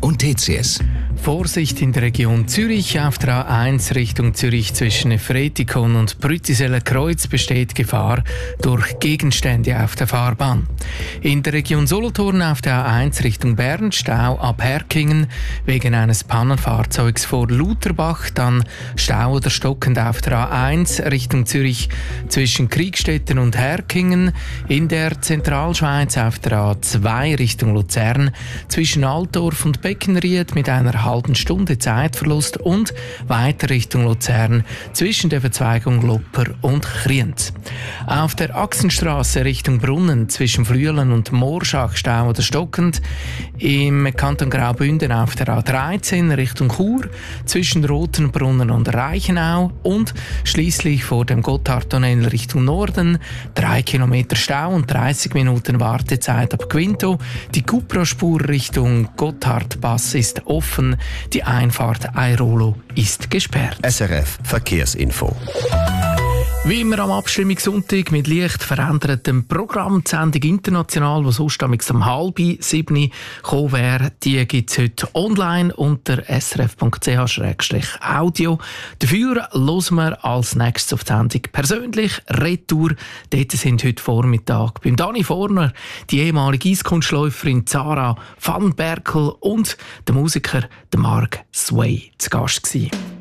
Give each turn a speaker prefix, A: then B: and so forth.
A: und TCS.
B: Vorsicht in der Region Zürich. Auf der A1 Richtung Zürich zwischen Efretikon und Brüttiseller-Kreuz besteht Gefahr durch Gegenstände auf der Fahrbahn. In der Region Solothurn auf der A1 Richtung Bern Stau ab Herkingen wegen eines Pannenfahrzeugs vor Lutherbach. Dann Stau oder stockend auf der A1 Richtung Zürich zwischen Kriegstetten und Herkingen. In der Zentralschweiz auf der A2 Richtung Luzern zwischen Altdorf und Beckenried mit einer halben Stunde Zeitverlust und weiter Richtung Luzern zwischen der Verzweigung Lopper und Kriens. Auf der Achsenstrasse Richtung Brunnen zwischen Flüelen und Morschach Stau oder stockend. Im Kanton Graubünden auf der A13 Richtung Chur zwischen Rotenbrunnen und Reichenau und schließlich vor dem Gotthardtunnel Richtung Norden 3 Kilometer Stau und 30 Minuten Wartezeit ab Quinto. Die Cuprospur Richtung Gotthardpass ist offen. Die Einfahrt Airolo ist gesperrt.
A: SRF Verkehrsinfo.
B: Wie immer am Abstimmungssonntag mit leicht verändertem Programm. Die Sendung «International», die sonst um 6:30 gekommen wäre, die gibt es heute online unter srf.ch/audio. Dafür hören wir als nächstes auf die Sendung «Persönlich Retour». Dort sind heute Vormittag beim Dani Forner die ehemalige Eiskunstläuferin Zara van Berkel und der Musiker Mark Sway zu Gast gewesen.